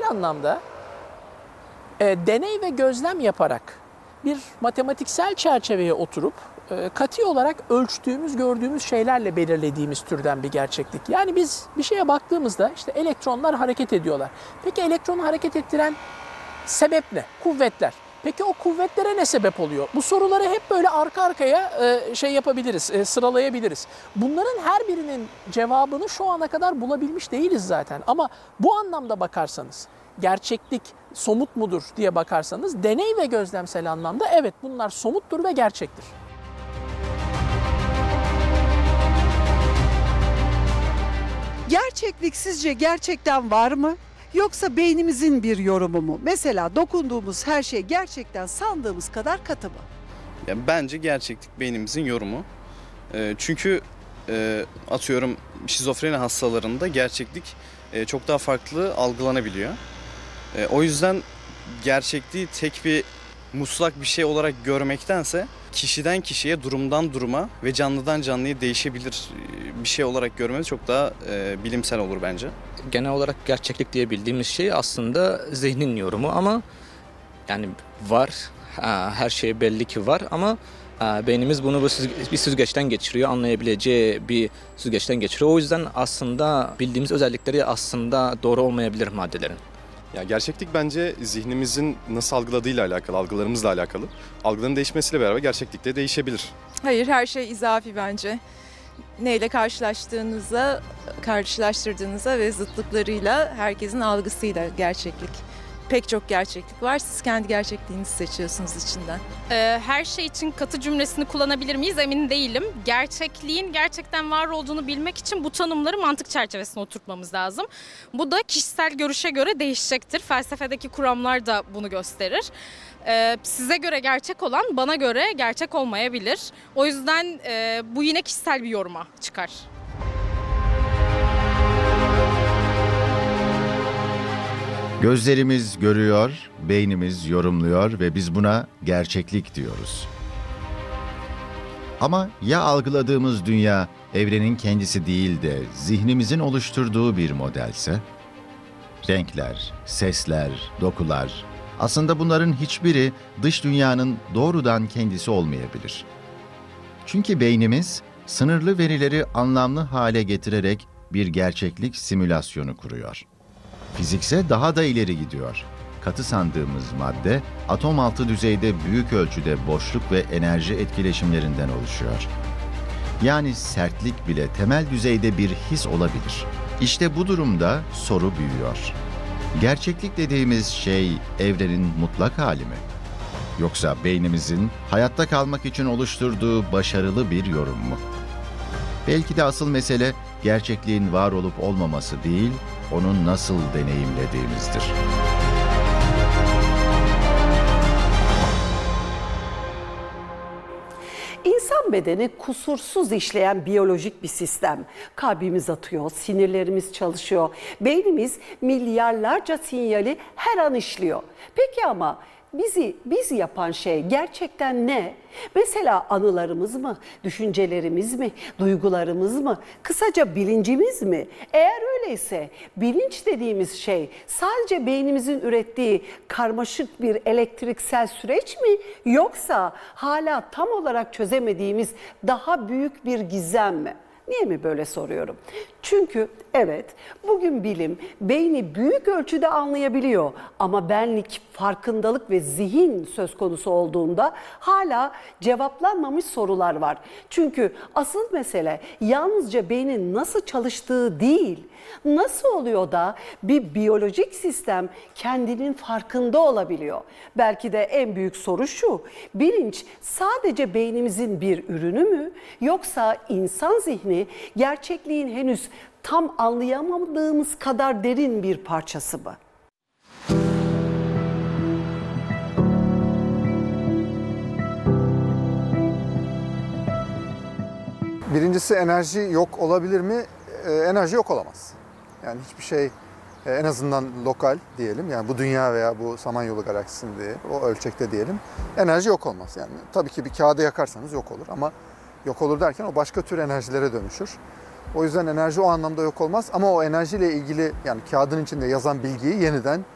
anlamda deney ve gözlem yaparak bir matematiksel çerçeveye oturup katı olarak ölçtüğümüz, gördüğümüz şeylerle belirlediğimiz türden bir gerçeklik. Yani biz bir şeye baktığımızda işte elektronlar hareket ediyorlar. Peki elektronu hareket ettiren sebep ne? Kuvvetler. Peki o kuvvetlere ne sebep oluyor? Bu soruları hep böyle arka arkaya yapabiliriz, sıralayabiliriz. Bunların her birinin cevabını şu ana kadar bulabilmiş değiliz zaten. Ama bu anlamda bakarsanız, gerçeklik somut mudur diye bakarsanız, deney ve gözlemsel anlamda evet bunlar somuttur ve gerçektir. Gerçeklik sizce gerçekten var mı? Yoksa beynimizin bir yorumu mu? Mesela dokunduğumuz her şey gerçekten sandığımız kadar katı mı? Ya bence gerçeklik beynimizin yorumu. Çünkü atıyorum şizofreni hastalarında gerçeklik çok daha farklı algılanabiliyor. O yüzden gerçekliği tek bir mutlak bir şey olarak görmektense kişiden kişiye, durumdan duruma ve canlıdan canlıya değişebilir bir şey olarak görmemiz çok daha bilimsel olur bence. Genel olarak gerçeklik diye bildiğimiz şey aslında zihnin yorumu ama yani var, her şey belli ki var ama beynimiz bunu bir süzgeçten geçiriyor, anlayabileceği bir süzgeçten geçiriyor. O yüzden aslında bildiğimiz özellikleri aslında doğru olmayabilir maddelerin. Ya gerçeklik bence zihnimizin nasıl algıladığıyla alakalı, algılarımızla alakalı. Algıların değişmesiyle beraber gerçeklik de değişebilir. Hayır, her şey izafi bence. Neyle karşılaştırdığınızda ve zıtlıklarıyla herkesin algısıyla gerçeklik. Pek çok gerçeklik var. Siz kendi gerçekliğinizi seçiyorsunuz içinden. Her şey için katı cümlesini kullanabilir miyiz emin değilim. Gerçekliğin gerçekten var olduğunu bilmek için bu tanımları mantık çerçevesine oturtmamız lazım. Bu da kişisel görüşe göre değişecektir. Felsefedeki kuramlar da bunu gösterir. Size göre gerçek olan bana göre gerçek olmayabilir. O yüzden bu yine kişisel bir yoruma çıkar. Gözlerimiz görüyor, beynimiz yorumluyor ve biz buna gerçeklik diyoruz. Ama ya algıladığımız dünya evrenin kendisi değil de zihnimizin oluşturduğu bir modelse? Renkler, sesler, dokular, aslında bunların hiçbiri dış dünyanın doğrudan kendisi olmayabilir. Çünkü beynimiz sınırlı verileri anlamlı hale getirerek bir gerçeklik simülasyonu kuruyor. Fizikse daha da ileri gidiyor. Katı sandığımız madde, atom altı düzeyde büyük ölçüde boşluk ve enerji etkileşimlerinden oluşuyor. Yani sertlik bile temel düzeyde bir his olabilir. İşte bu durumda soru büyüyor. Gerçeklik dediğimiz şey evrenin mutlak hali mi? Yoksa beynimizin hayatta kalmak için oluşturduğu başarılı bir yorum mu? Belki de asıl mesele gerçekliğin var olup olmaması değil, onu nasıl deneyimlediğimizdir. İnsan bedeni kusursuz işleyen biyolojik bir sistem. Kalbimiz atıyor, sinirlerimiz çalışıyor. Beynimiz milyarlarca sinyali her an işliyor. Peki ama bizi yapan şey gerçekten ne? Mesela anılarımız mı, düşüncelerimiz mi, duygularımız mı, kısaca bilincimiz mi? Eğer öyleyse bilinç dediğimiz şey sadece beynimizin ürettiği karmaşık bir elektriksel süreç mi? Yoksa hala tam olarak çözemediğimiz daha büyük bir gizem mi? Niye mi böyle soruyorum? Çünkü evet, bugün bilim beyni büyük ölçüde anlayabiliyor ama benlik, farkındalık ve zihin söz konusu olduğunda hala cevaplanmamış sorular var. Çünkü asıl mesele yalnızca beynin nasıl çalıştığı değil, nasıl oluyor da bir biyolojik sistem kendinin farkında olabiliyor? Belki de en büyük soru şu: bilinç sadece beynimizin bir ürünü mü, yoksa insan zihni gerçekliğin henüz tam anlayamadığımız kadar derin bir parçası mı? Birincisi, enerji yok olabilir mi? Enerji yok olamaz. Yani hiçbir şey en azından lokal diyelim, yani bu dünya veya bu Samanyolu galaksisinde o ölçekte diyelim, enerji yok olmaz. Yani tabii ki bir kağıdı yakarsanız yok olur ama yok olur derken o başka tür enerjilere dönüşür. O yüzden enerji o anlamda yok olmaz ama o enerjiyle ilgili, yani kağıdın içinde yazan bilgiyi yeniden